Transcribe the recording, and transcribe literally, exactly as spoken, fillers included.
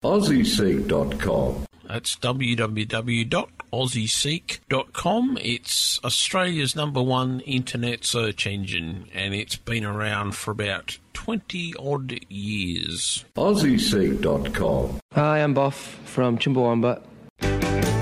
aussie seek dot com. That's w w w dot aussie seek dot com. It's Australia's number one internet search engine, and it's been around for about twenty-odd years. aussie seek dot com. Hi, I'm Boff from Chumbawamba.